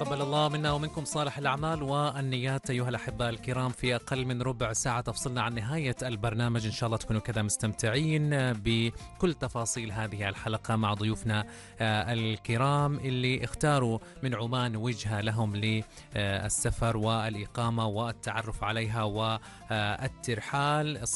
تقبل الله منا ومنكم صالح الأعمال والنيات أيها الأحباء الكرام. في أقل من ربع ساعة تفصلنا عن نهاية البرنامج، إن شاء الله تكونوا كذا مستمتعين بكل تفاصيل هذه الحلقة مع ضيوفنا الكرام اللي اختاروا من عمان وجهة لهم للسفر والإقامة والتعرف عليها والترحال.